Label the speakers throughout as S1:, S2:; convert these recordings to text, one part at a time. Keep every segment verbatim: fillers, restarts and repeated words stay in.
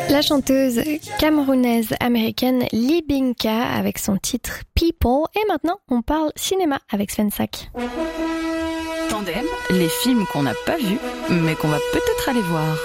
S1: La chanteuse camerounaise américaine Libinka avec son titre People. Et maintenant, on parle cinéma avec Sven Sack.
S2: Tandem, les films qu'on n'a pas vus, mais qu'on va peut-être aller voir.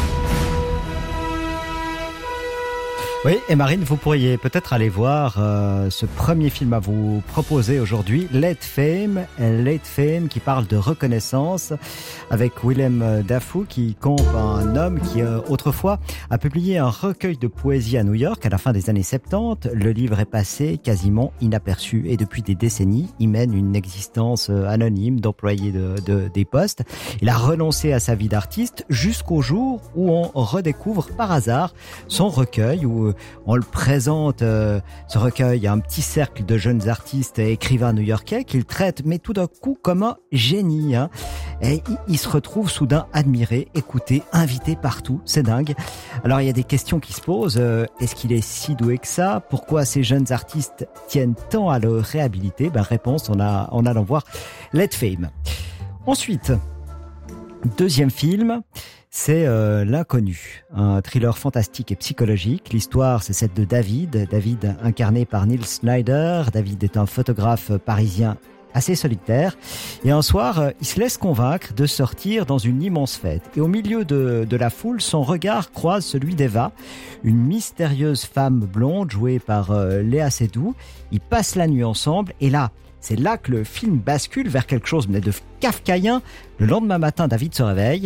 S3: Oui, et Marine, vous pourriez peut-être aller voir euh, ce premier film à vous proposer aujourd'hui, Late Fame, Late Fame, qui parle de reconnaissance, avec Willem Dafoe, qui compte un homme qui euh, autrefois a publié un recueil de poésie à New York à la fin des années soixante-dix. Le livre est passé quasiment inaperçu et depuis des décennies, il mène une existence anonyme d'employé de, de, des postes. Il a renoncé à sa vie d'artiste jusqu'au jour où on redécouvre par hasard son recueil, où on le présente, euh, ce recueil, à un petit cercle de jeunes artistes et écrivains new-yorkais qu'il traite, mais tout d'un coup, comme un génie. Hein. Et il, il se retrouve soudain admiré, écouté, invité partout. C'est dingue. Alors, il y a des questions qui se posent. Euh, est-ce qu'il est si doué que ça? Pourquoi ces jeunes artistes tiennent tant à le réhabiliter? Ben, réponse, on a, en allant voir Late Fame. Ensuite, deuxième film, c'est euh, L'Inconnu, un thriller fantastique et psychologique. L'histoire, c'est celle de David. David, incarné par Neil Snyder. David est un photographe parisien assez solitaire. Et un soir, il se laisse convaincre de sortir dans une immense fête. Et au milieu de, de la foule, son regard croise celui d'Eva, une mystérieuse femme blonde jouée par euh, Léa Seydoux. Ils passent la nuit ensemble et là, c'est là que le film bascule vers quelque chose de kafkaïen. Le lendemain matin, David se réveille.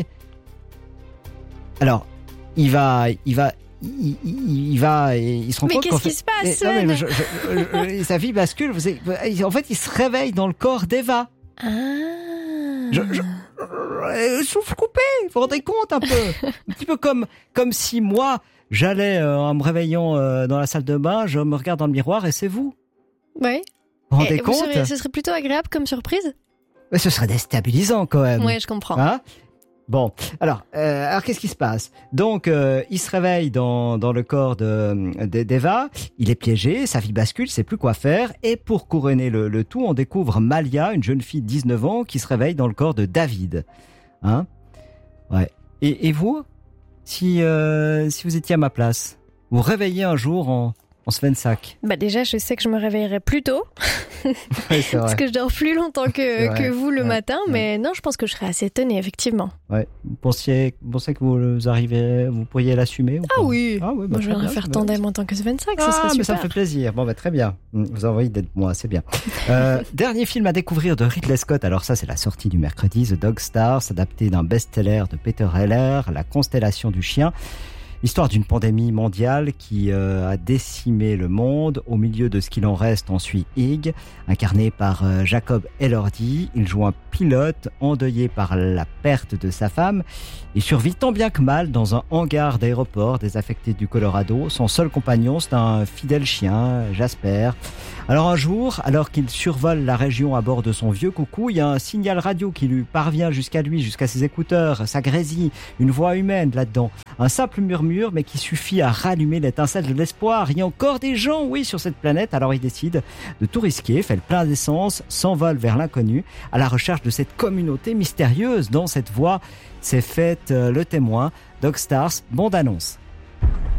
S3: Alors, il va, il va, il, il, il va, il se rend
S1: mais
S3: compte
S1: qu'est-ce
S3: qu'en fait,
S1: qui se passe,
S3: non, mais
S1: Sven
S3: je, je, je, sa vie bascule. Vous savez, en fait, il se réveille dans le corps d'Eva.
S1: Ah.
S3: Je, je, je, souffle coupé. Vous vous rendez compte un peu, un petit peu comme, comme si moi, j'allais euh, en me réveillant euh, dans la salle de bain, je me regarde dans le miroir et c'est vous.
S1: Oui.
S3: Vous vous rendez
S1: et
S3: compte?
S1: vous serez, ce serait plutôt agréable comme surprise.
S3: Mais ce serait déstabilisant quand même.
S1: Oui, je comprends.
S3: Hein? Bon, alors, euh, alors qu'est-ce qui se passe? Donc, euh, il se réveille dans dans le corps de, de d'Eva. Il est piégé, sa vie bascule, il sait plus quoi faire. Et pour couronner le, le tout, on découvre Malia, une jeune fille de dix-neuf ans, qui se réveille dans le corps de David. Hein? Ouais. Et, et vous, si euh, si vous étiez à ma place, vous réveillez un jour en en Sven Sack.
S1: Bah déjà, je sais que je me réveillerai plus tôt.
S3: Oui, c'est vrai.
S1: Parce que je dors plus longtemps que, que vous le
S3: ouais,
S1: matin.
S3: ouais.
S1: Mais non, je pense que je serais assez étonnée, effectivement.
S3: Ouais. Vous pensiez, vous pensez que vous arrivez, vous pourriez l'assumer ou pas?
S1: Ah oui.
S3: Ah oui, bah,
S1: Moi, je
S3: très
S1: vais
S3: bien,
S1: faire
S3: très
S1: tandem
S3: bien.
S1: en tant que Sven Sack,
S3: Ah,
S1: ce serait super.
S3: mais ça me fait plaisir. Bon, bah, très bien. Vous envoyez d'être moi, c'est bien. Euh, dernier film à découvrir de Ridley Scott. Alors ça, c'est la sortie du mercredi, The Dog Stars, adapté d'un best-seller de Peter Heller, La constellation du chien. L'histoire d'une pandémie mondiale qui euh, a décimé le monde. Au milieu de ce qu'il en reste, on suit Hig, incarné par euh, Jacob Elordi. Il joue un pilote endeuillé par la perte de sa femme. Il survit tant bien que mal dans un hangar d'aéroport désaffecté du Colorado. Son seul compagnon, c'est un fidèle chien, Jasper. Alors un jour, alors qu'il survole la région à bord de son vieux coucou, il y a un signal radio qui lui parvient jusqu'à lui, jusqu'à ses écouteurs. Ça grésille, une voix humaine là-dedans. Un simple murmure, mais qui suffit à rallumer l'étincelle de l'espoir. Il y a encore des gens, oui, sur cette planète. Alors il décide de tout risquer, fait le plein d'essence, s'envole vers l'inconnu, à la recherche de cette communauté mystérieuse. Dans cette voie, c'est fait euh, le témoin. Dog Stars, bande annonce.